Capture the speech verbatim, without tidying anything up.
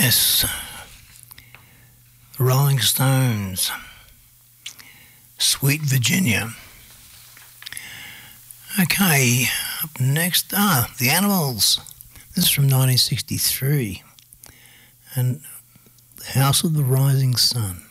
Yes, Rolling Stones, Sweet Virginia. Okay, up next, ah, The Animals. This is from nineteen sixty-three. And The House of the Rising Sun.